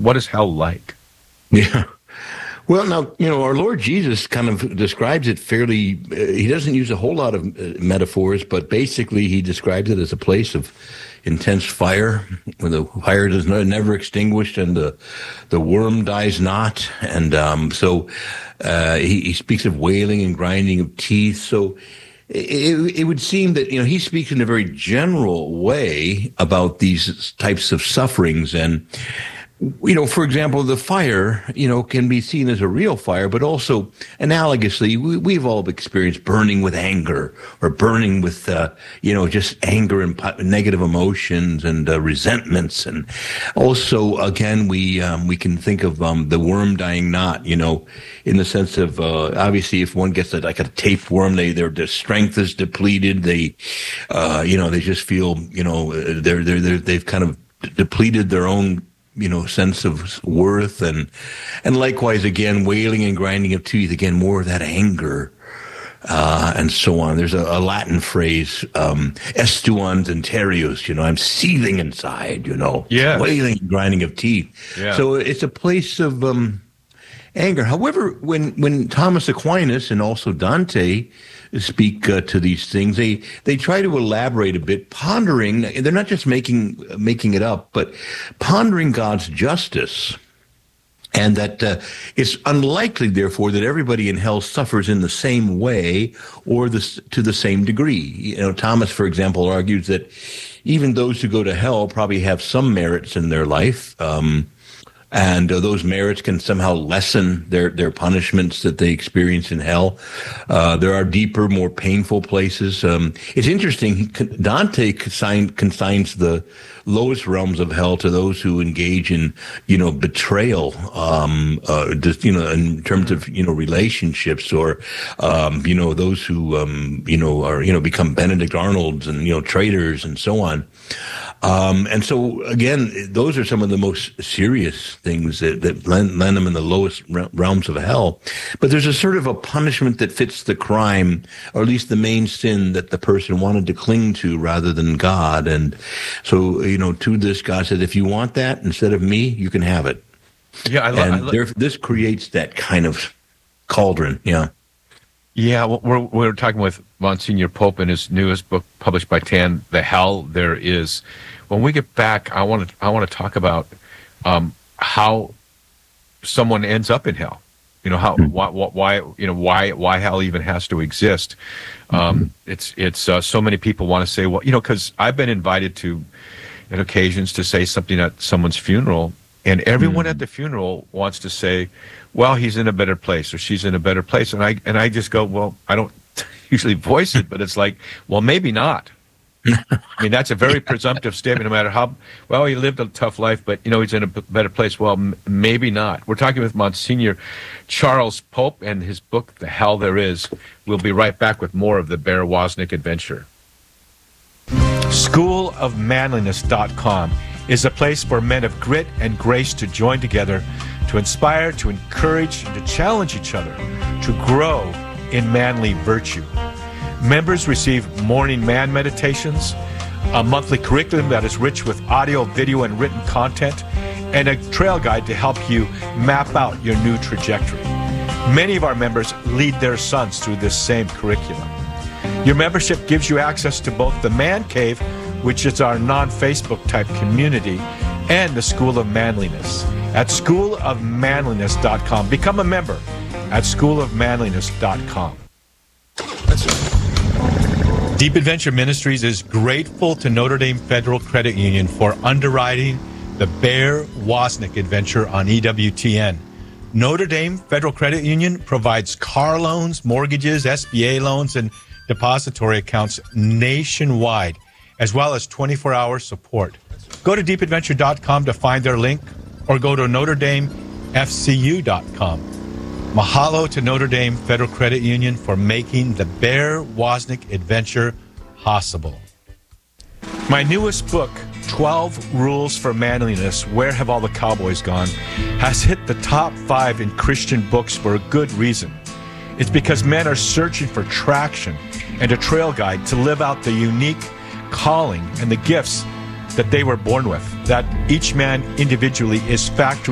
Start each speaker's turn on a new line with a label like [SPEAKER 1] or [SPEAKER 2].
[SPEAKER 1] What is hell like?
[SPEAKER 2] Yeah. Well, now, our Lord Jesus kind of describes it fairly, he doesn't use a whole lot of metaphors, but basically he describes it as a place of intense fire, where the fire is never extinguished and the worm dies not. And so he speaks of wailing and grinding of teeth. So it would seem that, he speaks in a very general way about these types of sufferings. And for example, the fire, can be seen as a real fire, but also analogously, we've all experienced burning with anger or burning with, just anger and negative emotions and resentments. And also, again, we can think of the worm dying not, in the sense of, obviously, if one gets like a tapeworm, their strength is depleted. They just feel, they've kind of depleted their own sense of worth, and likewise, again, wailing and grinding of teeth, again, more of that anger, and so on. There's a Latin phrase, estuans interius, I'm seething inside,
[SPEAKER 1] Yes.
[SPEAKER 2] Wailing and grinding of teeth.
[SPEAKER 1] Yeah.
[SPEAKER 2] So it's a place of anger. However, when Thomas Aquinas and also Dante speak to these things, they try to elaborate a bit, pondering. They're not just making it up, but pondering God's justice, and that it's unlikely, therefore, that everybody in hell suffers in the same way or to the same degree. Thomas, for example, argues that even those who go to hell probably have some merits in their life. And those merits can somehow lessen their punishments that they experience in hell. There are deeper, more painful places. It's interesting. Dante consigns the lowest realms of hell to those who engage in, betrayal, in terms of, relationships, or, those who, are, become Benedict Arnolds and, traitors and so on. And so, again, those are some of the most serious things that land them in the lowest realms of hell. But there's a sort of a punishment that fits the crime, or at least the main sin that the person wanted to cling to rather than God. And so, to this, God said, if you want that instead of me, you can have it.
[SPEAKER 1] Yeah,
[SPEAKER 2] this creates that kind of cauldron, yeah.
[SPEAKER 1] Yeah, well, we're talking with Monsignor Pope in his newest book published by TAN, The Hell There Is. When we get back, I want to talk about how someone ends up in hell. Why hell even has to exist. It's so many people want to say, well, because I've been invited to, on occasions, to say something at someone's funeral, and everyone at the funeral wants to say, well, he's in a better place or she's in a better place. And I just go, well, I don't usually voice it, but it's like, well, maybe not. I mean, that's a very presumptive statement, no matter how, well, he lived a tough life, but, he's in a better place. Well, maybe not. We're talking with Monsignor Charles Pope and his book, The Hell There Is. We'll be right back with more of the Bear Wozniak adventure. SchoolofManliness.com is a place for men of grit and grace to join together, to inspire, to encourage, and to challenge each other to grow in manly virtue. Members receive morning man meditations, a monthly curriculum that is rich with audio, video, and written content, and a trail guide to help you map out your new trajectory. Many of our members lead their sons through this same curriculum. Your membership gives you access to both the Man Cave, which is our non-Facebook type community, and the School of Manliness at schoolofmanliness.com. Become a member at schoolofmanliness.com. Deep Adventure Ministries is grateful to Notre Dame Federal Credit Union for underwriting the Bear Wozniak adventure on EWTN. Notre Dame Federal Credit Union provides car loans, mortgages, SBA loans, and depository accounts nationwide, as well as 24-hour support. Go to deepadventure.com to find their link, or go to NotreDameFCU.com. Mahalo to Notre Dame Federal Credit Union for making the Bear Wozniak adventure possible. My newest book, 12 Rules for Manliness, Where Have All the Cowboys Gone?, has hit the top 5 in Christian books for a good reason. It's because men are searching for traction and a trail guide to live out the unique calling and the gifts that they were born with, that each man individually is factory